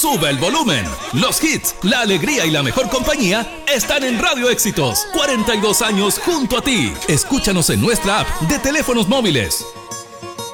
Sube el volumen. Los hits, la alegría y la mejor compañía están en Radio Éxitos. 42 años junto a ti. Escúchanos en nuestra app de teléfonos móviles.